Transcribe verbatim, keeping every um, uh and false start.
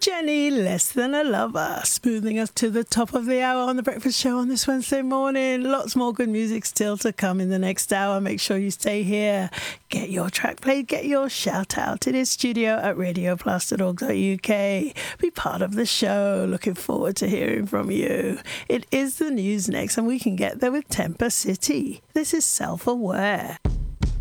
Jenny, Less Than a Lover, smoothing us to the top of the hour on The Breakfast Show on this Wednesday morning. Lots more good music still to come in the next hour. Make sure you stay here. Get your track played, get your shout out. It is studio at radio plus dot org dot U K. Be part of the show. Looking forward to hearing from you. It is the news next, and we can get there with Temper City. This is Self-Aware.